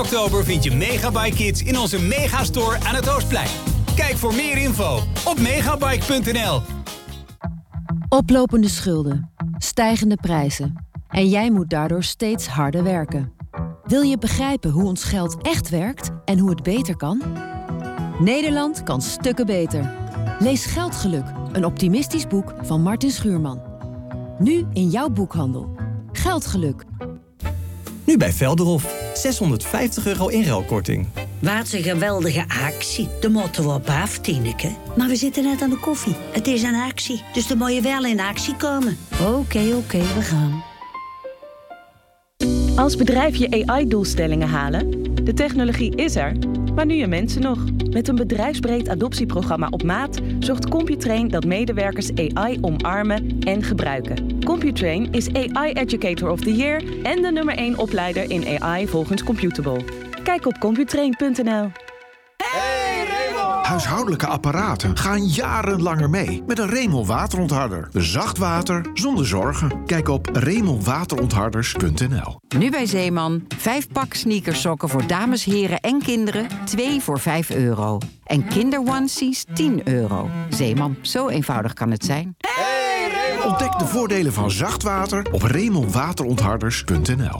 oktober vind je Megabike Kids in onze Megastore aan het Oostplein. Kijk voor meer info op megabike.nl. Oplopende schulden, stijgende prijzen. En jij moet daardoor steeds harder werken. Wil je begrijpen hoe ons geld echt werkt en hoe het beter kan? Nederland kan stukken beter. Lees Geldgeluk, een optimistisch boek van Martin Schuurman. Nu in jouw boekhandel. Geldgeluk. Nu bij Velderhof. €650 inruilkorting. Wat een geweldige actie. De moeten we op af, Tineke. Maar we zitten net aan de koffie. Het is een actie, dus dan moet je wel in actie komen. Oké, we gaan. Als bedrijf je AI-doelstellingen halen? De technologie is er, maar nu je mensen nog. Met een bedrijfsbreed adoptieprogramma op maat zorgt Computrain dat medewerkers AI omarmen en gebruiken. Computrain is AI Educator of the Year en de nummer 1 opleider in AI volgens Computable. Kijk op computrain.nl. Huishoudelijke apparaten gaan jarenlanger mee met een Remel waterontharder. Zacht water zonder zorgen. Kijk op remelwaterontharders.nl. Nu bij Zeeman. 5 pak sneakersokken voor dames, heren en kinderen. 2 voor €5. En kinderonesies €10. Zeeman, zo eenvoudig kan het zijn. Ontdek de voordelen van zacht water op remelwaterontharders.nl.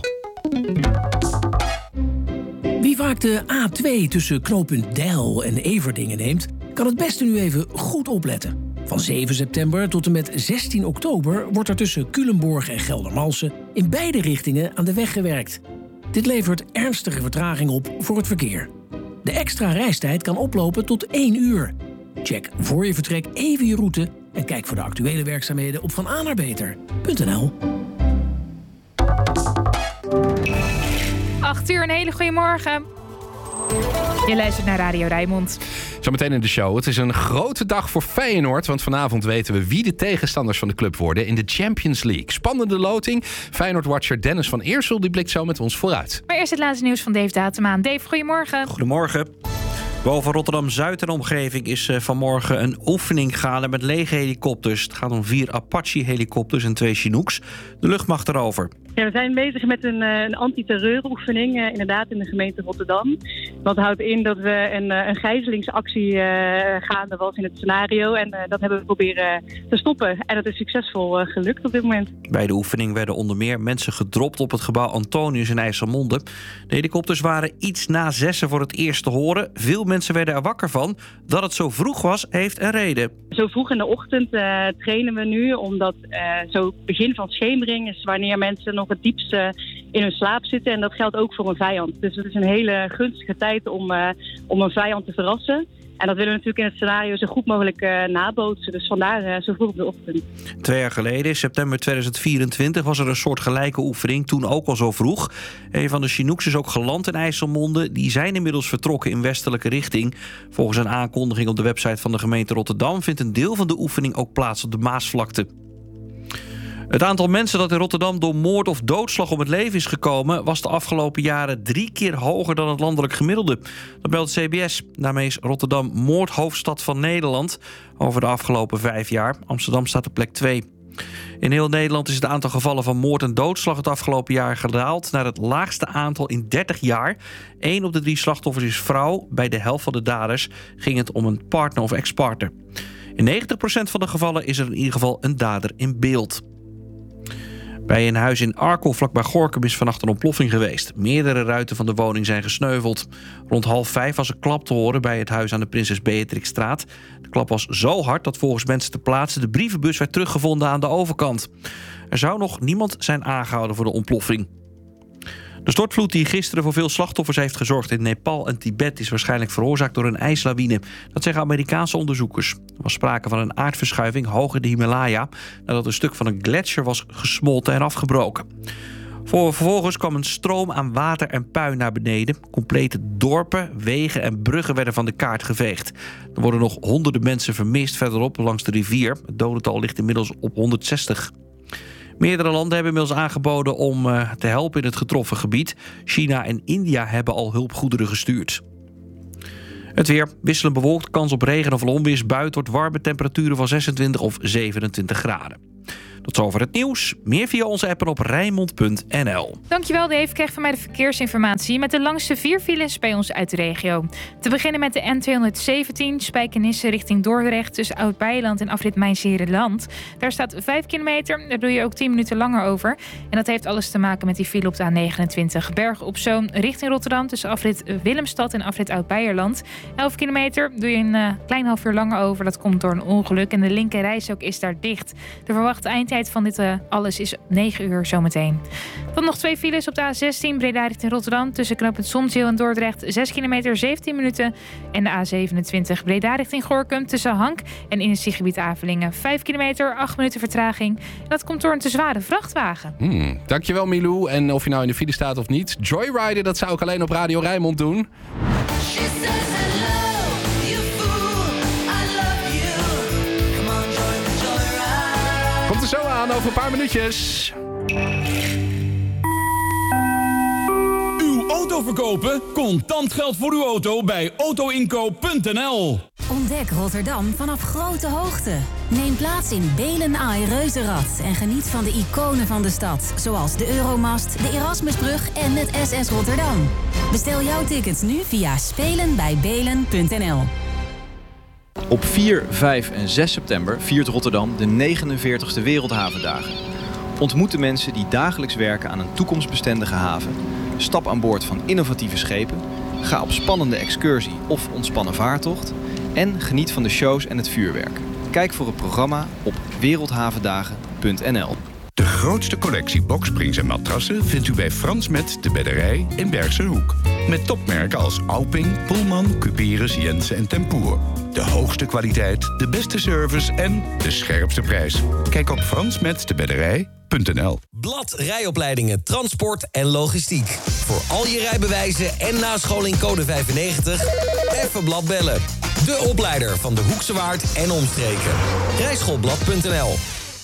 Wie vaak de A2 tussen knooppunt Deil en Everdingen neemt, kan het beste nu even goed opletten. Van 7 september tot en met 16 oktober wordt er tussen Culemborg en Geldermalsen in beide richtingen aan de weg gewerkt. Dit levert ernstige vertraging op voor het verkeer. De extra reistijd kan oplopen tot 1 uur. Check voor je vertrek even je route en kijk voor de actuele werkzaamheden op vananaarbeter.nl. 8 uur, een hele goede morgen. Je luistert naar Radio Rijnmond. Zometeen in de show. Het is een grote dag voor Feyenoord, want vanavond weten we wie de tegenstanders van de club worden in de Champions League. Spannende loting. Feyenoord-watcher Dennis van Eersel die blikt zo met ons vooruit. Maar eerst het laatste nieuws van Dave Datemaan. Dave, goedemorgen. Goedemorgen. Boven Rotterdam-Zuid en omgeving is vanmorgen een oefening gaande met lege helikopters. Het gaat om 4 Apache-helikopters en 2 Chinooks. De luchtmacht erover. Ja, we zijn bezig met een antiterreuroefening, inderdaad in de gemeente Rotterdam. Dat houdt in dat we een gijzelingsactie gaande was in het scenario. En dat hebben we proberen te stoppen. En dat is succesvol gelukt op dit moment. Bij de oefening werden onder meer mensen gedropt op het gebouw Antonius in IJsselmonde. De helikopters waren iets na 6 voor het eerst te horen. Veel mensen werden er wakker van. Dat het zo vroeg was, heeft een reden. Zo vroeg in de ochtend trainen we nu, omdat zo begin van schemering is wanneer mensen nog het diepste in hun slaap zitten. En dat geldt ook voor een vijand. Dus het is een hele gunstige tijd om een vijand te verrassen. En dat willen we natuurlijk in het scenario zo goed mogelijk nabootsen. Dus vandaar zo vroeg op de ochtend. 2 jaar geleden, in september 2024, was er een soort gelijke oefening. Toen ook al zo vroeg. Een van de Chinooks is ook geland in IJsselmonde. Die zijn inmiddels vertrokken in westelijke richting. Volgens een aankondiging op de website van de gemeente Rotterdam vindt een deel van de oefening ook plaats op de Maasvlakte. Het aantal mensen dat in Rotterdam door moord of doodslag om het leven is gekomen was de afgelopen jaren 3 keer hoger dan het landelijk gemiddelde. Dat meldt CBS. Daarmee is Rotterdam moordhoofdstad van Nederland over de afgelopen 5 jaar. Amsterdam staat op plek 2. In heel Nederland is het aantal gevallen van moord en doodslag het afgelopen jaar gedaald naar het laagste aantal in 30 jaar. 1 op de 3 slachtoffers is vrouw. Bij de helft van de daders ging het om een partner of ex-partner. In 90% van de gevallen is er in ieder geval een dader in beeld. Bij een huis in Arkel, vlakbij Gorinchem, is vannacht een ontploffing geweest. Meerdere ruiten van de woning zijn gesneuveld. Rond 4:30 was een klap te horen bij het huis aan de Prinses Beatrixstraat. De klap was zo hard dat volgens mensen ter plaatse de brievenbus werd teruggevonden aan de overkant. Er zou nog niemand zijn aangehouden voor de ontploffing. De stortvloed die gisteren voor veel slachtoffers heeft gezorgd in Nepal en Tibet is waarschijnlijk veroorzaakt door een ijslawine. Dat zeggen Amerikaanse onderzoekers. Er was sprake van een aardverschuiving hoog in de Himalaya nadat een stuk van een gletsjer was gesmolten en afgebroken. Vervolgens kwam een stroom aan water en puin naar beneden. Complete dorpen, wegen en bruggen werden van de kaart geveegd. Er worden nog honderden mensen vermist verderop langs de rivier. Het dodental ligt inmiddels op 160. Meerdere landen hebben inmiddels aangeboden om te helpen in het getroffen gebied. China en India hebben al hulpgoederen gestuurd. Het weer wisselend bewolkt, kans op regen of onweersbuien tot warme temperaturen van 26 of 27 graden. Tot zover het nieuws. Meer via onze app en op Rijnmond.nl. Dankjewel Dave. Ik krijg van mij de verkeersinformatie met de langste 4 files bij ons uit de regio. Te beginnen met de N217 Spijkenisse richting Dordrecht tussen Oud-Beijerland en afrit Mijnsheerenland. Daar staat 5 kilometer, daar doe je ook 10 minuten langer over. En dat heeft alles te maken met die file op de A29 Bergen op Zoom richting Rotterdam tussen afrit Willemstad en afrit Oud-Beijerland. 11 kilometer doe je een klein half uur langer over. Dat komt door een ongeluk en de linker rijstrook is daar dicht. De verwachte eindtijd van dit alles is 9 uur zometeen. Dan nog 2 files op de A16 Breda richting Rotterdam tussen knooppunt Zonzeel en Dordrecht 6 kilometer 17 minuten. En de A27 Breda richting Gorinchem tussen Hank en industriegebied Avelingen 5 kilometer 8 minuten vertraging. En dat komt door een te zware vrachtwagen. Dankjewel Milou. En of je nou in de file staat of niet, Joyriden, dat zou ik alleen op Radio Rijnmond doen. Komt er zo aan over een paar minuutjes. Uw auto verkopen? Contant geld voor uw auto bij autoinkoop.nl. Ontdek Rotterdam vanaf grote hoogte. Neem plaats in Belen Ai Reuzenrad en geniet van de iconen van de stad. Zoals de Euromast, de Erasmusbrug en het SS Rotterdam. Bestel jouw tickets nu via spelenbijbelen.nl. Op 4, 5 en 6 september viert Rotterdam de 49e Wereldhavendagen. Ontmoet de mensen die dagelijks werken aan een toekomstbestendige haven. Stap aan boord van innovatieve schepen. Ga op spannende excursie of ontspannen vaartocht. En geniet van de shows en het vuurwerk. Kijk voor het programma op wereldhavendagen.nl. De grootste collectie boksprings en matrassen vindt u bij Frans Met de Bedderij in Bergserhoek. Met topmerken als Alping, Pullman, Cuperus, Jensen en Tempoer. De hoogste kwaliteit, de beste service en de scherpste prijs. Kijk op fransmetdebedderij.nl. Blad Rijopleidingen Transport en Logistiek. Voor al je rijbewijzen en nascholing code 95. Even Blad bellen. De opleider van de Hoekse Waard en omstreken. Rijschoolblad.nl.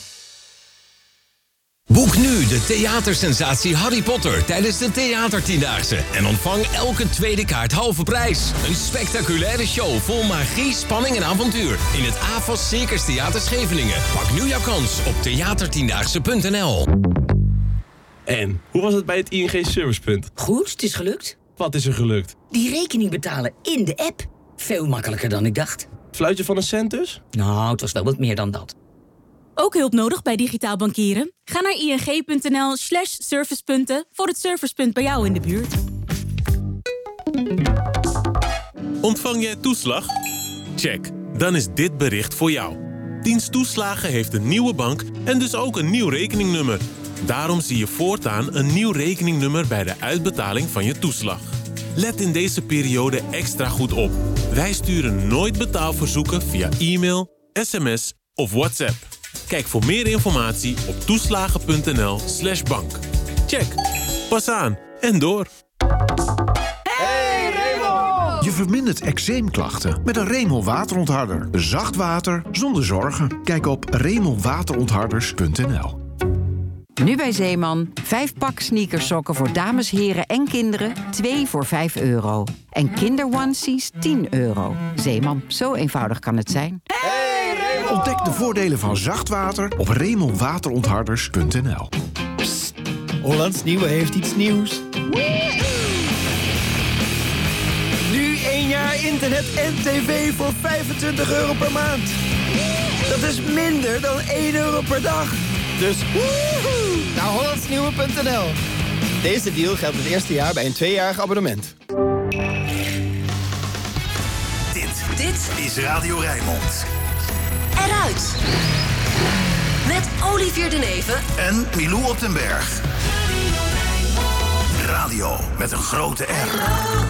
Boek nu de theatersensatie Harry Potter tijdens de Theatertiendaagse. En ontvang elke tweede kaart halve prijs. Een spectaculaire show vol magie, spanning en avontuur. In het AFAS Circus Theater Scheveningen. Pak nu jouw kans op theatertiendaagse.nl. En, hoe was het bij het ING Servicepunt? Goed, het is gelukt. Wat is er gelukt? Die rekening betalen in de app. Veel makkelijker dan ik dacht. Fluitje van een cent dus? Nou, het was wel wat meer dan dat. Ook hulp nodig bij digitaal bankieren? Ga naar ing.nl/servicepunten voor het servicepunt bij jou in de buurt. Ontvang jij toeslag? Check, dan is dit bericht voor jou. Dienst Toeslagen heeft een nieuwe bank en dus ook een nieuw rekeningnummer. Daarom zie je voortaan een nieuw rekeningnummer bij de uitbetaling van je toeslag. Let in deze periode extra goed op. Wij sturen nooit betaalverzoeken via e-mail, sms of WhatsApp. Kijk voor meer informatie op toeslagen.nl/bank. Check. Pas aan en door. Hey Remel! Je vermindert eczeemklachten met een Remel waterontharder. Zacht water zonder zorgen. Kijk op remelwaterontharders.nl. Nu bij Zeeman. 5 pak sneakersokken voor dames, heren en kinderen. 2 voor €5. En kinderonesies €10. Zeeman, zo eenvoudig kan het zijn. Ontdek de voordelen van zacht water op remelwaterontharders.nl. Hollands Nieuwe heeft iets nieuws. Nu 1 jaar internet en tv voor €25 per maand. Dat is minder dan €1 per dag. Dus naar hollandsnieuwe.nl. Deze deal geldt het eerste jaar bij een 2-jarig abonnement. Dit is Radio Rijnmond. Eruit. Met Olivier de Neven En Milou op den Berg. Radio met een grote R.